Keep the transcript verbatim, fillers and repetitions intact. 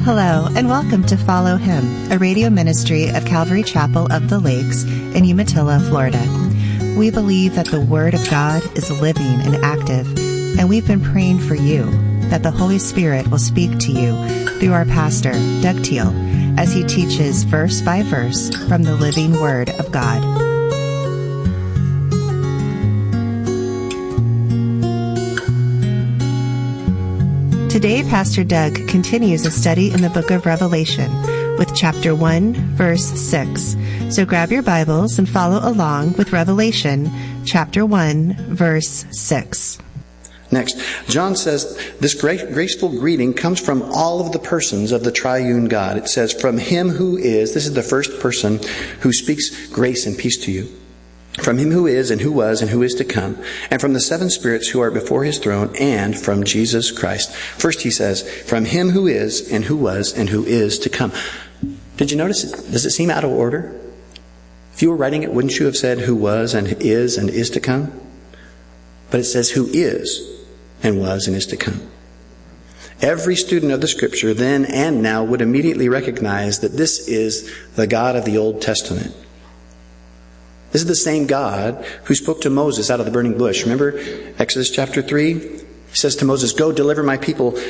Hello, and welcome to Follow Him, a radio ministry of Calvary Chapel of the Lakes in Umatilla, Florida. We believe that the Word of God is living and active, and we've been praying for you that the Holy Spirit will speak to you through our pastor, Doug Teal, as he teaches verse by verse from the living Word of God. Today, Pastor Doug continues a study in the book of Revelation with chapter one, verse six. So grab your Bibles and follow along with Revelation chapter one, verse six. Next, John says this great, graceful greeting comes from all of the persons of the triune God. It says, from him who is, this is the first person who speaks grace and peace to you. From him who is, and who was, and who is to come, and from the seven spirits who are before his throne, and from Jesus Christ. First he says, from him who is, and who was, and who is to come. Did you notice it? Does it seem out of order? If you were writing it, wouldn't you have said who was, and is, and is to come? But it says who is, and was, and is to come. Every student of the Scripture then and now would immediately recognize that this is the God of the Old Testament. This is the same God who spoke to Moses out of the burning bush. Remember Exodus chapter three? He says to Moses, go deliver my people